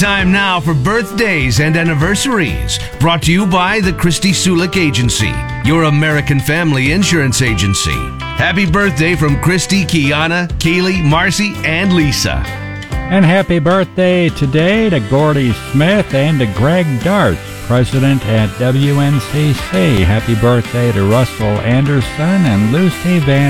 Time now for birthdays and anniversaries. Brought to you by the Christy Sulik Agency, your American family insurance agency. Happy birthday from Christy, Kiana, Kaylee, Marcy, and Lisa. And happy birthday today to Gordy Smith and to Greg Darts, president at WNCC. Happy birthday to Russell Anderson and Lucy Van